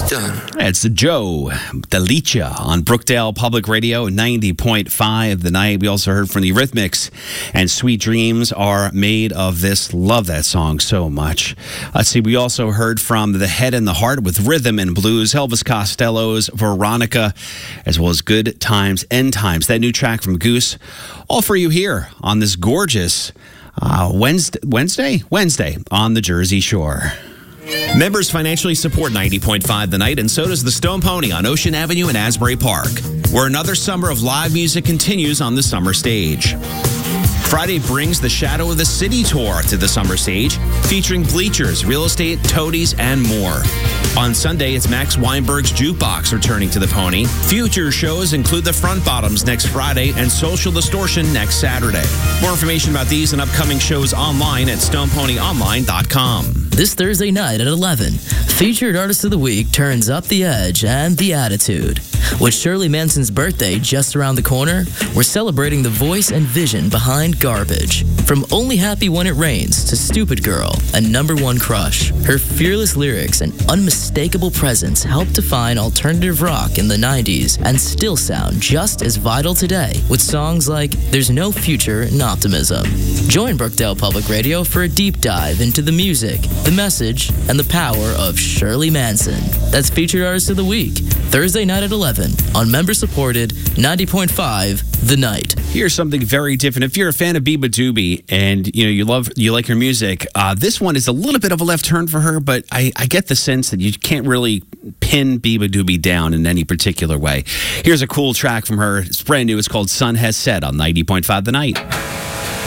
It's Joe Delicia on Brookdale Public Radio, 90.5 The Night. We also heard from the Rhythmics, and Sweet Dreams Are Made of This. Love that song so much. Let's see, we also heard from The Head and the Heart with Rhythm and Blues, Elvis Costello's Veronica, as well as Good Times, End Times, that new track from Goose. All for you here on this gorgeous Wednesday on the Jersey Shore. Members financially support 90.5 The Night, and so does the Stone Pony on Ocean Avenue in Asbury Park, where another summer of live music continues on the summer stage. Friday brings the Shadow of the City tour to the summer stage, featuring bleachers, real estate, toadies, and more. On Sunday, it's Max Weinberg's Jukebox returning to the Pony. Future shows include the Front Bottoms next Friday and Social Distortion next Saturday. More information about these and upcoming shows online at stoneponyonline.com. This Thursday night at 11, Featured Artist of the Week turns up the edge and the attitude. With Shirley Manson's birthday just around the corner, we're celebrating the voice and vision behind Garbage. From Only Happy When It Rains to Stupid Girl and #1 Crush, her fearless lyrics and unmistakable presence helped define alternative rock in the 90s and still sound just as vital today with songs like There's No Future in Optimism. Join Brookdale Public Radio for a deep dive into the music, the message, and the power of Shirley Manson. That's Featured Artist of the Week, Thursday night at 11 on member-supported 90.5 The Night. Here's something very different. If you're a fan of Biba Doobie and you like her music, this one is a little bit of a left turn for her, but I get the sense that you can't really pin Biba Doobie down in any particular way. Here's a cool track from her. It's brand new. It's called Sun Has Set on 90.5 The Night.